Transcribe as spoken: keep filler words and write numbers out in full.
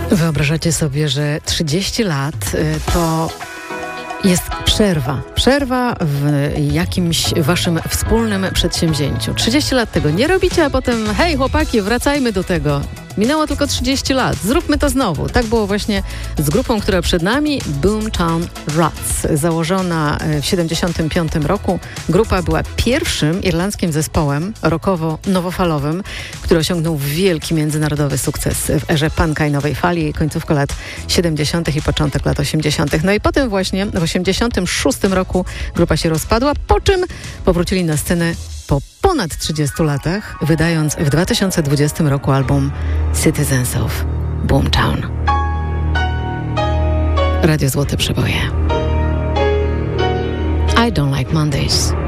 Wyobrażacie sobie, że trzydzieści lat to jest przerwa. Przerwa w jakimś waszym wspólnym przedsięwzięciu. trzydzieści lat tego nie robicie, a potem hej chłopaki, wracajmy do tego. Minęło tylko trzydzieści lat. Zróbmy to znowu. Tak było właśnie z grupą, która przed nami, Boomtown Rats. Założona w siedemdziesiątym piątym roku. Grupa była pierwszym irlandzkim zespołem rockowo-nowofalowym, który osiągnął wielki międzynarodowy sukces w erze punka i nowej fali, końcówka lat siedemdziesiątych i początek lat osiemdziesiątych. No i potem właśnie w osiemdziesiątym szóstym roku grupa się rozpadła, po czym powrócili na scenę po ponad trzydziestu latach, wydając w dwa tysiące dwudziestym roku album Citizens of Boomtown. Radio Złote Przeboje. I don't like Mondays.